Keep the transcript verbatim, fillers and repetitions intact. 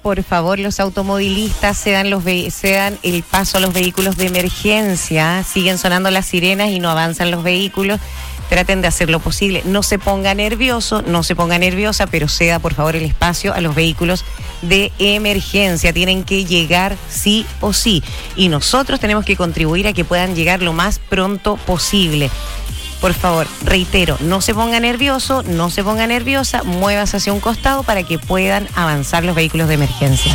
por favor, los automovilistas cedan, los ve- cedan el paso a los vehículos de emergencia. Siguen sonando las sirenas y no avanzan los vehículos. Traten de hacer lo posible. No se ponga nervioso, no se ponga nerviosa, pero ceda, por favor, el espacio a los vehículos de emergencia. Tienen que llegar sí o sí. Y nosotros tenemos que contribuir a que puedan llegar lo más pronto posible. Por favor, reitero, no se ponga nervioso, no se ponga nerviosa, muévase hacia un costado para que puedan avanzar los vehículos de emergencia.